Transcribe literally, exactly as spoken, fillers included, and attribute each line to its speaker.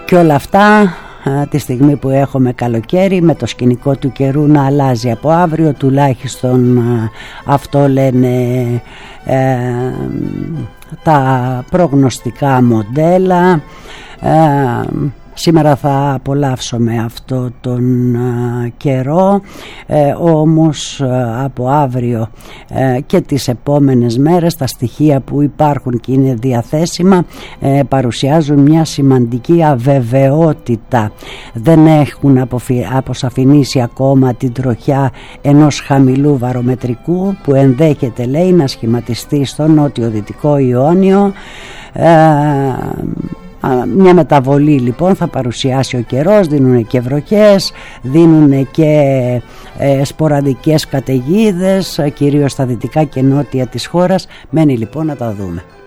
Speaker 1: Και όλα αυτά τη στιγμή που έχουμε καλοκαίρι, με το σκηνικό του καιρού να αλλάζει από αύριο, τουλάχιστον αυτό λένε ε, τα προγνωστικά μοντέλα. ε, Σήμερα θα απολαύσουμε αυτό τον α, καιρό, ε, όμως α, από αύριο ε, και τις επόμενες μέρες τα στοιχεία που υπάρχουν και είναι διαθέσιμα ε, παρουσιάζουν μια σημαντική αβεβαιότητα. Δεν έχουν αποφυ... αποσαφηνίσει ακόμα την τροχιά ενός χαμηλού βαρομετρικού που ενδέχεται, λέει, να σχηματιστεί στο νότιο-δυτικό Ιόνιο. ε, Μια μεταβολή λοιπόν θα παρουσιάσει ο καιρός, δίνουν και βροχές, δίνουν και ε, σποραδικές καταιγίδες, κυρίως στα δυτικά και νότια της χώρας. Μένει λοιπόν να τα δούμε.